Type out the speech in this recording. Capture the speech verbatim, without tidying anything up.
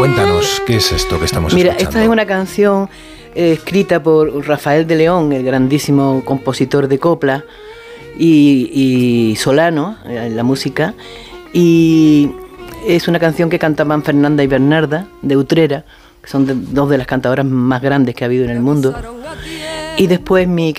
Cuéntanos, ¿qué es esto que estamos Mira, escuchando? esta es una canción eh, escrita por Rafael de León, el grandísimo compositor de copla y, y solano en la música, y es una canción que cantaban Fernanda y Bernarda de Utrera, que son de, dos de las cantadoras más grandes que ha habido en el mundo, y después mi